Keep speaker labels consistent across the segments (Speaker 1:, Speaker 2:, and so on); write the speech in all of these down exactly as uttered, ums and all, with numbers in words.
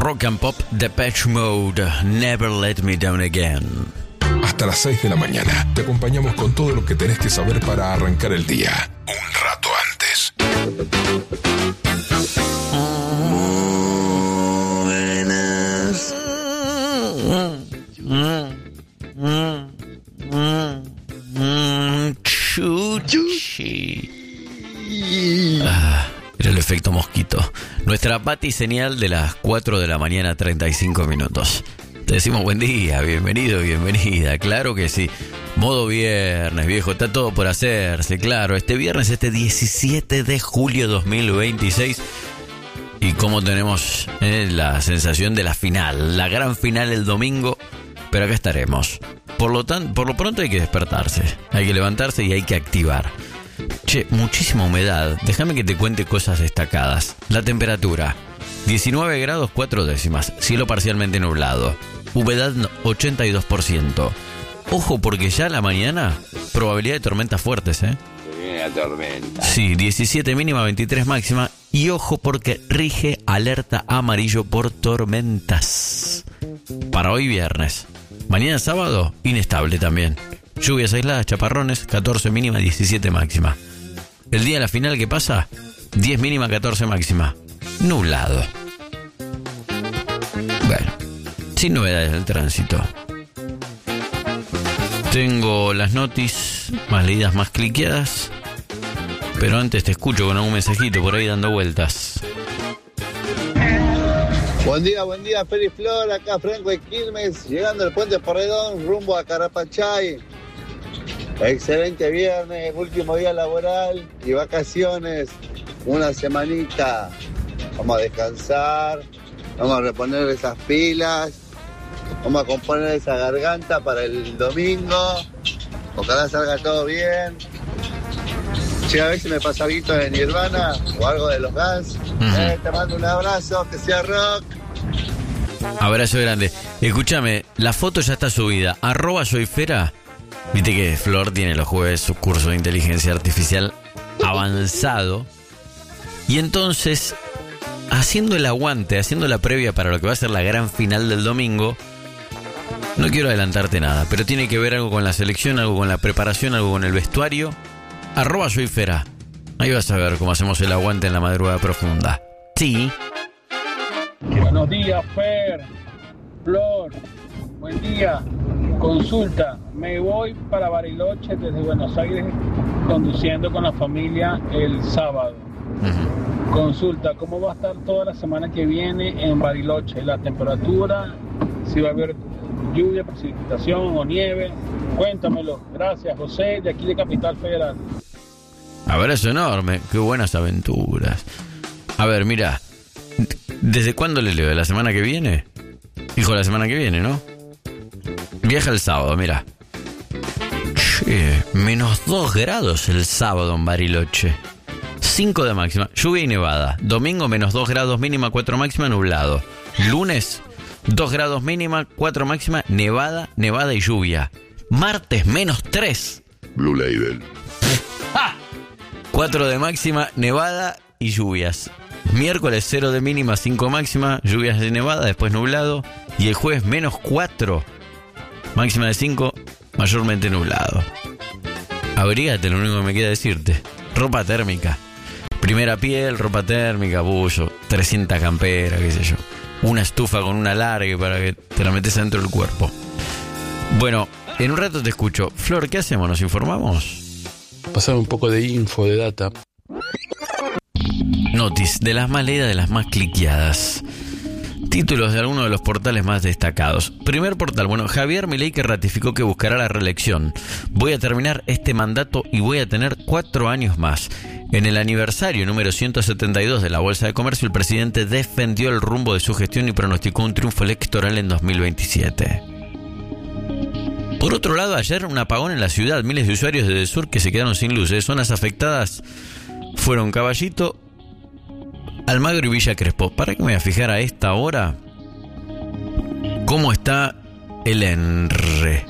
Speaker 1: Rock and Pop, Depeche Mode, Never Let Me Down Again.
Speaker 2: Hasta las seis de la mañana te acompañamos con todo lo que tenés que saber para arrancar el día un rato antes.
Speaker 1: Chuchi. Ah, era el efecto mosquito. Nuestra Pati señal de las cuatro de la mañana, treinta y cinco minutos. Te decimos buen día, bienvenido, bienvenida. Claro que sí. Modo viernes, viejo, está todo por hacerse, claro. Este viernes, este diecisiete de julio de dos mil veintiséis. Y como tenemos eh, la sensación de la final, la gran final el domingo. Pero acá estaremos. Por lo tan, por lo pronto hay que despertarse, hay que levantarse y hay que activar. Che, muchísima humedad. Déjame que te cuente cosas destacadas. La temperatura, diecinueve grados cuatro décimas. Cielo parcialmente nublado. Humedad ochenta y dos por ciento. Ojo porque ya a la mañana, probabilidad de tormentas fuertes, ¿eh?
Speaker 3: Se viene la tormenta.
Speaker 1: Sí, diecisiete mínima, veintitrés máxima. Y ojo porque rige alerta amarillo por tormentas. Para hoy viernes. Mañana sábado, inestable también. Lluvias aisladas, chaparrones, catorce mínima, diecisiete máxima. El día de la final, ¿qué pasa? diez mínima, catorce máxima. Nublado. Bueno, sin novedades del tránsito. Tengo las notis más leídas, más cliqueadas. Pero antes te escucho con algún mensajito por ahí dando vueltas.
Speaker 4: Buen día, buen día, Feli Flor, acá Franco de Quilmes, llegando al puente Porredón, rumbo a Carapachay. Excelente viernes, último día laboral y vacaciones, una semanita. Vamos a descansar, vamos a reponer esas pilas, vamos a componer esa garganta para el domingo. Ojalá salga todo bien. Che, a ver si me pasa algo de Nirvana o algo de los Guns. Uh-huh. Eh, te mando un abrazo, que sea rock.
Speaker 1: Abrazo grande. Escúchame, la foto ya está subida. Arroba Soyfera. Viste que Flor tiene los jueves su curso de inteligencia artificial avanzado. Y entonces, haciendo el aguante, haciendo la previa para lo que va a ser la gran final del domingo, no quiero adelantarte nada, pero tiene que ver algo con la selección, algo con la preparación, algo con el vestuario. Arroba Soyfera. Ahí vas a ver cómo hacemos el aguante en la madrugada profunda. Sí.
Speaker 5: Buenos días, Fer, Flor, buen día. Consulta, me voy para Bariloche desde Buenos Aires conduciendo con la familia el sábado. Uh-huh. Consulta, ¿cómo va a estar toda la semana que viene en Bariloche? La temperatura, si va a haber lluvia, precipitación o nieve. Cuéntamelo. Gracias, José, de aquí de Capital Federal.
Speaker 1: Abrazo enorme, qué buenas aventuras. A ver, mira, ¿desde cuándo le leo? ¿La semana que viene? Dijo la semana que viene, ¿no? Viaja el sábado, mira. Che, menos dos grados el sábado en Bariloche. cinco de máxima, lluvia y nevada. Domingo, menos dos grados mínima, cuatro máxima, nublado. Lunes, dos grados mínima, cuatro máxima, nevada, nevada y lluvia. Martes, menos tres.
Speaker 2: Blue Label.
Speaker 1: ¡Ah! cuatro de máxima, nevada y lluvias. Miércoles, cero de mínima, cinco máxima, lluvias de nevada, después nublado. Y el jueves, menos cuatro, máxima de cinco, mayormente nublado. Abrígate, lo único que me queda decirte. Ropa térmica. Primera piel, ropa térmica, bullo, trescientas camperas, qué sé yo. Una estufa con un alargue para que te la metes dentro del cuerpo. Bueno, en un rato te escucho. Flor, ¿qué hacemos? ¿Nos informamos?
Speaker 6: Pasar un poco de info, de data.
Speaker 1: Notis, de las más leídas, de las más cliqueadas. Títulos de algunos de los portales más destacados. Primer portal, bueno, Javier Milei que ratificó que buscará la reelección. Voy a terminar este mandato y voy a tener cuatro años más. En el aniversario número ciento setenta y dos de la Bolsa de Comercio, el presidente defendió el rumbo de su gestión y pronosticó un triunfo electoral en dos mil veintisiete. Por otro lado, ayer un apagón en la ciudad. Miles de usuarios de Edesur que se quedaron sin luz. Zonas afectadas fueron Caballito, Almagro y Villa Crespo. ¿Para qué me voy a fijar a esta hora cómo está el ENRE?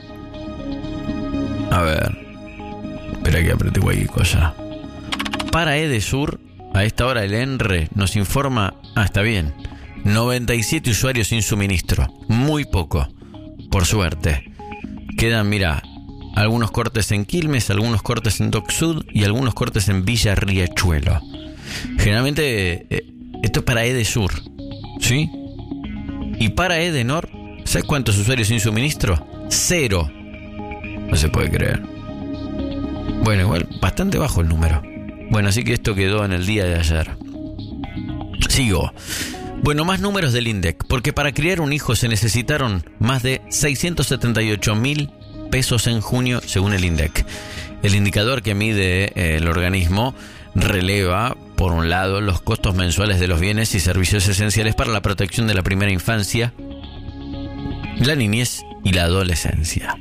Speaker 1: A ver, espera que apriete cualquier cosa. Para Edesur, a esta hora el ENRE nos informa... Ah, está bien. noventa y siete usuarios sin suministro. Muy poco, por suerte. Quedan, mira, algunos cortes en Quilmes, algunos cortes en Dock Sud y algunos cortes en Villa Riachuelo. Generalmente, eh, esto es para Edesur, ¿sí? Y para Edenor, ¿sabes cuántos usuarios sin suministro? Cero. No se puede creer. Bueno, igual, bastante bajo el número. Bueno, así que esto quedó en el día de ayer. Sigo. Bueno, más números del INDEC, porque para criar un hijo se necesitaron más de seiscientos setenta y ocho mil pesos en junio, según el INDEC. El indicador que mide eh, el organismo releva, por un lado, los costos mensuales de los bienes y servicios esenciales para la protección de la primera infancia, la niñez y la adolescencia.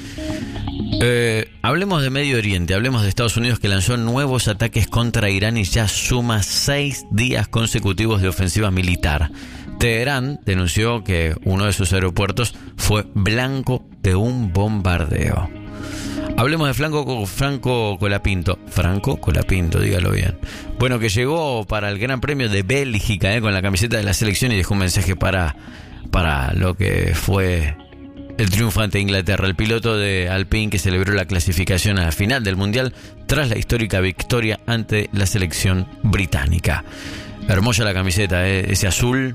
Speaker 1: Eh, hablemos de Medio Oriente, hablemos de Estados Unidos, que lanzó nuevos ataques contra Irán y ya suma seis días consecutivos de ofensiva militar. Teherán denunció que uno de sus aeropuertos fue blanco de un bombardeo. Hablemos de Franco, Franco Colapinto. Franco Colapinto, dígalo bien. Bueno, que llegó para el Gran Premio de Bélgica eh, con la camiseta de la selección y dejó un mensaje para, para lo que fue el triunfo ante Inglaterra. El piloto de Alpine que celebró la clasificación a la final del Mundial tras la histórica victoria ante la selección británica. Hermosa la camiseta, eh, ese azul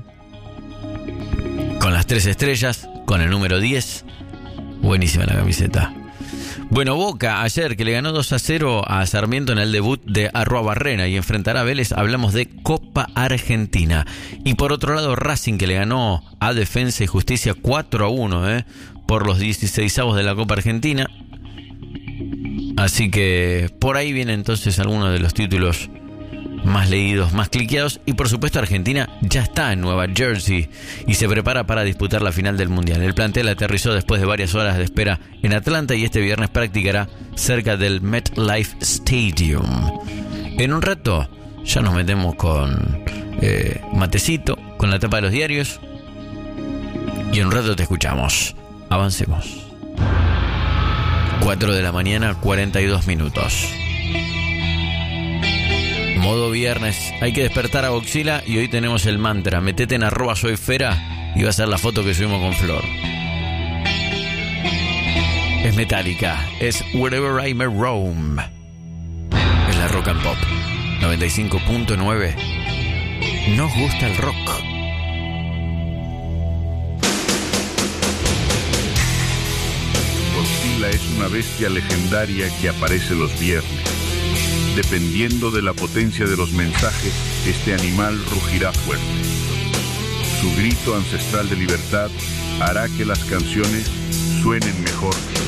Speaker 1: con las tres estrellas, con el número diez. Buenísima la camiseta. Bueno, Boca ayer que le ganó dos a cero a Sarmiento en el debut de Arruabarrena y enfrentará a Vélez. Hablamos de Copa Argentina. Y por otro lado, Racing que le ganó a Defensa y Justicia cuatro a uno eh, por los dieciseisavos de la Copa Argentina. Así que por ahí vienen entonces algunos de los títulos más leídos, más cliqueados. Y por supuesto Argentina ya está en Nueva Jersey y se prepara para disputar la final del Mundial. El plantel aterrizó después de varias horas de espera en Atlanta y este viernes practicará cerca del MetLife Stadium. En un rato ya nos metemos con eh, matecito, con la tapa de los diarios, y en un rato te escuchamos. Avancemos. cuatro de la mañana, cuarenta y dos minutos. Modo viernes, hay que despertar a Godzilla y hoy tenemos el mantra. Metete en arroba soyfera y va a ser la foto que subimos con Flor. Es Metallica, es Wherever I May Roam. Es la Rock and Pop noventa y cinco punto nueve. Nos gusta el rock.
Speaker 3: Godzilla es una bestia legendaria que aparece los viernes. Dependiendo de la potencia de los mensajes, este animal rugirá fuerte. Su grito ancestral de libertad hará que las canciones suenen mejor